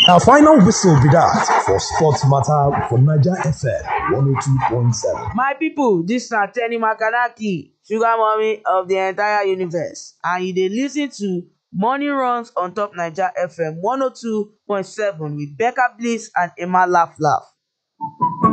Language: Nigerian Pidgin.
Our final whistle be that for sports matter for Niger FM 102.7. My people, this na Tenny Makanaki, sugar mommy of the entire universe, and you dey listen to Morning Runs on top Naija FM 102.7 with Becca Bliss and Emma Laugh Laugh.